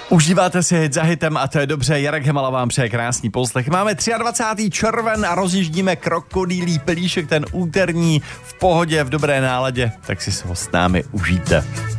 Užíváte si hit za hitem a to je dobře. Jarek Hemala vám přeje krásný poslech. Máme 23. červen a rozjíždíme Krokodýlí pelíšek, ten úterní v pohodě, v dobré náladě. Tak si ho s námi užijte.